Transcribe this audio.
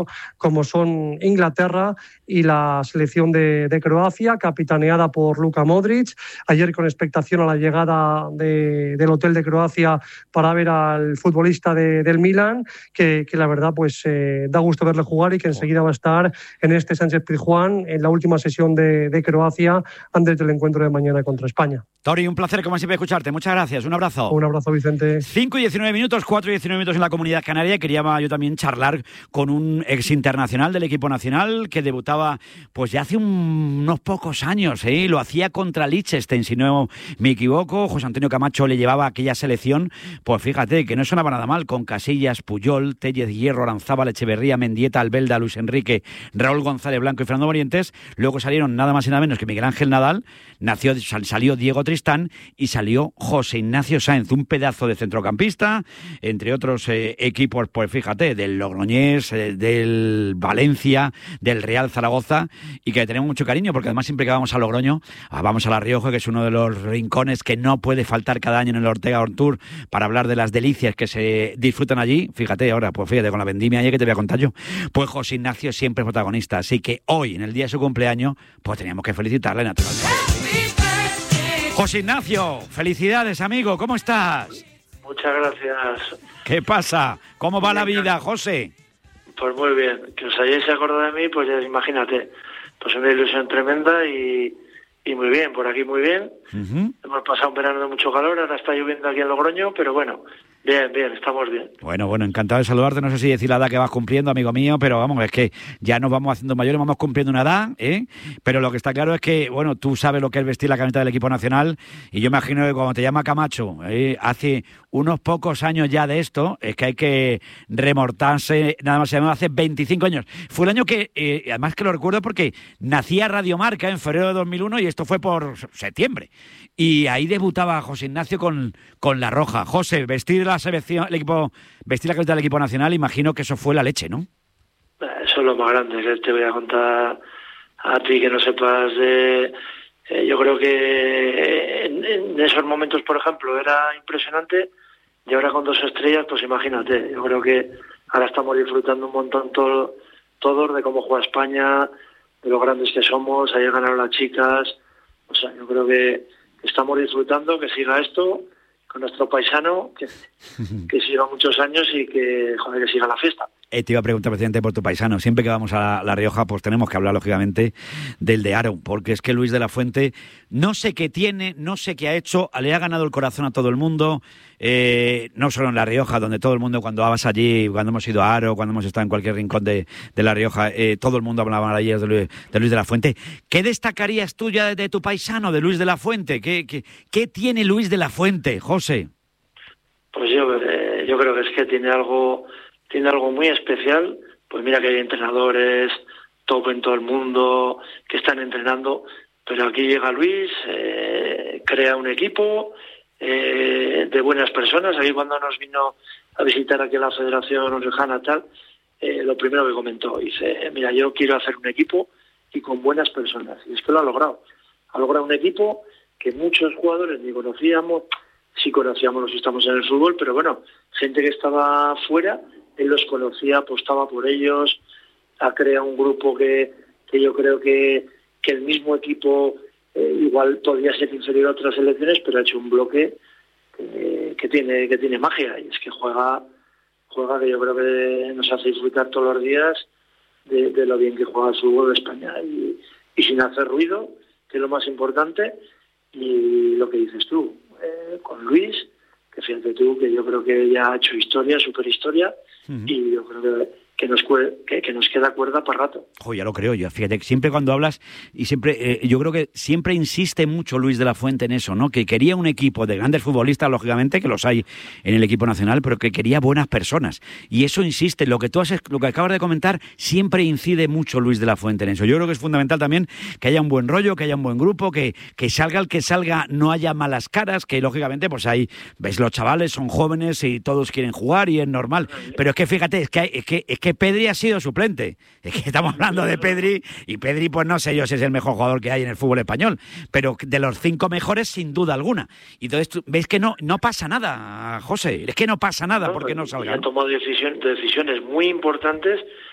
como son Inglaterra y la selección de Croacia, capitaneada por Luka Modric. Ayer con expectación a la llegada del hotel de Croacia para ver al futbolista del Milan, que la verdad pues da gusto verle jugar y que enseguida va a estar en este Sánchez-Pizjuán en la última sesión de Croacia antes del encuentro de mañana contra España. Tori, un placer como siempre escucharte. Muchas gracias. Un abrazo. Un abrazo, Vicente. 5:19, 4:19 en la Comunidad Canaria. Quería yo también charlar con un ex internacional del equipo nacional que debutaba pues ya hace unos pocos años, ¿eh? Lo hacía contra Liechtenstein, si no me equivoco. José Antonio Camacho le llevaba a aquella selección, pues fíjate que no sonaba nada mal, con Casillas, Puyol, Tellez, Hierro, Aranzábal, Echeverría, Mendieta, Albelda, Luis Enrique, Raúl González Blanco y Fernando Morientes. Luego salieron nada más y nada menos que Miguel Ángel Nadal, salió Diego Tristán y salió José Ignacio Sáenz, un pedazo de centrocampista, entre otros equipos, pues fíjate, del Logroñés, del Valencia, del Real Zaragoza, y que tenemos mucho cariño, porque además siempre que vamos a Logroño, vamos a La Rioja, que es uno de los rincones que no puede faltar cada año en el Ortega On Tour, para hablar de las delicias que se disfrutan allí. Fíjate ahora, pues fíjate, con la vendimia ayer que te voy a contar yo, pues José Ignacio siempre es protagonista, así que hoy, en el día de su cumpleaños, pues teníamos que felicitarle naturalmente. José Ignacio, felicidades, amigo, ¿cómo estás? Muchas gracias. ¿Qué pasa? ¿Cómo va la vida, José? Pues muy bien, que os hayáis acordado de mí, pues ya imagínate, pues una ilusión tremenda y muy bien, por aquí muy bien. Uh-huh. Hemos pasado un verano de mucho calor, ahora está lloviendo aquí en Logroño, pero bueno, bien, estamos bien. Bueno, encantado de saludarte, no sé si decir la edad que vas cumpliendo, amigo mío, pero vamos, es que ya nos vamos haciendo mayores, vamos cumpliendo una edad, ¿eh? Pero lo que está claro es que, bueno, tú sabes lo que es vestir la camiseta del equipo nacional, y yo imagino que cuando te llama Camacho, hace unos pocos años ya de esto, es que hay que remontarse, nada más hace 25 años. Fue el año que, además que lo recuerdo porque nacía Radio Marca en febrero de 2001 y esto fue por septiembre. Y ahí debutaba José Ignacio con La Roja. José, vestir la selección, vestir la camiseta del equipo nacional, imagino que eso fue la leche, ¿no? Eso es lo más grande que te voy a contar a ti, que no sepas de... yo creo que en esos momentos, por ejemplo, era impresionante, y ahora con 2 estrellas, pues imagínate. Yo creo que ahora estamos disfrutando un montón todos de cómo juega España, de lo grandes que somos. Ayer ganaron las chicas. O sea, yo creo que estamos disfrutando, que siga esto con nuestro paisano, que siga muchos años y que siga la fiesta. Te iba a preguntar, presidente, por tu paisano. Siempre que vamos a La Rioja, pues tenemos que hablar, lógicamente, del de Aro, porque es que Luis de la Fuente, no sé qué tiene, no sé qué ha hecho, le ha ganado el corazón a todo el mundo, no solo en La Rioja, donde todo el mundo, cuando vas allí, cuando hemos ido a Aro, cuando hemos estado en cualquier rincón de La Rioja, todo el mundo hablaba ayer de Luis de la Fuente. ¿Qué destacarías tú ya de tu paisano, de Luis de la Fuente? ¿Qué tiene Luis de la Fuente, José? Pues yo creo que es que tiene algo muy especial. Pues mira que hay entrenadores top en todo el mundo que están entrenando, pero aquí llega Luis, crea un equipo de buenas personas. Aquí cuando nos vino a visitar aquí a la Federación Riojana tal, lo primero que comentó, dice, mira, yo quiero hacer un equipo y con buenas personas, y es que lo ha logrado un equipo que muchos jugadores ni conocíamos. Sí conocíamos los que estamos en el fútbol, pero bueno, gente que estaba fuera, él los conocía, apostaba por ellos, ha creado un grupo que yo creo que el mismo equipo igual podría ser inferior a otras selecciones, pero ha hecho un bloque que tiene magia, y es que juega que yo creo que nos hace disfrutar todos los días de lo bien que juega el fútbol de España, y sin hacer ruido, que es lo más importante. Y lo que dices tú, con Luis, que fíjate tú, que yo creo que ya ha hecho historia, super historia, uh-huh. Y yo creo que nos queda cuerda para rato. Ya lo creo yo, fíjate, siempre cuando hablas, y siempre, yo creo que siempre insiste mucho Luis de la Fuente en eso, ¿no? Que quería un equipo de grandes futbolistas, lógicamente, que los hay en el equipo nacional, pero que quería buenas personas. Y eso insiste, lo que acabas de comentar, siempre incide mucho Luis de la Fuente en eso. Yo creo que es fundamental también que haya un buen rollo, que haya un buen grupo, que salga el que salga, no haya malas caras, que lógicamente, pues ahí, ves, los chavales son jóvenes y todos quieren jugar y es normal. Pero es que fíjate, es que Pedri ha sido suplente. Es que estamos hablando de Pedri, y Pedri, pues no sé yo si es el mejor jugador que hay en el fútbol español, pero de los 5 mejores, sin duda alguna. Y entonces, ¿ves que no pasa nada, José? Es que no pasa nada porque no salga. Ha tomado decisiones muy importantes,